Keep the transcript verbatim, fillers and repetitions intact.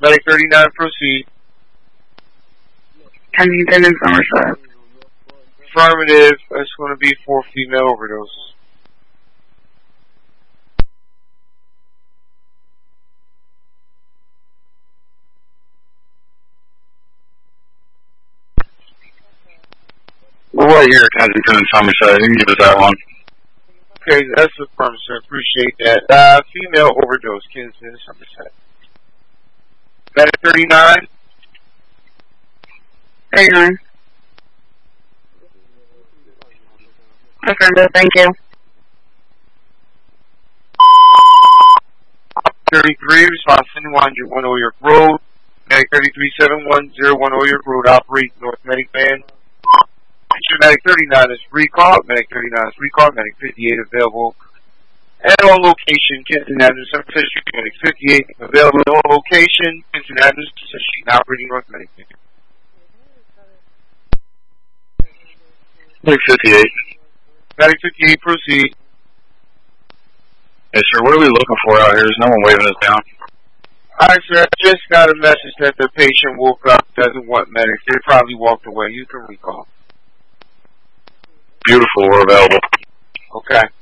Medic thirty-nine, proceed. Kensington and Somerset. Affirmative. That's going to be for female overdose. We're right here at Kensington and Somerset. You can give us that one. Okay, that's affirmative, sir. Appreciate that. Uh, female overdose, Kensington and Somerset. Medic thirty-nine. thirty-nine. Affirmative, thank you. thirty-three, response one oh one Old York Road. Medic thirty-three seven one oh one Old York Road, operate North Medic Van. Medic thirty-nine is recall. Medic thirty-nine is recall. Medic fifty-eight available. At all location, Kensington Avenue, Somerset Street. Medic fifty-eight available at all location, Kensington Avenue, Somerset Street, operating North Medic Van. Medic fifty-eight. Medic fifty-eight, proceed. Yes, sir. What are we looking for out here? There's no one waving us down. Alright, sir. I just got a message that the patient woke up, doesn't want medics. They probably walked away. You can recall. Beautiful. We're available. Okay.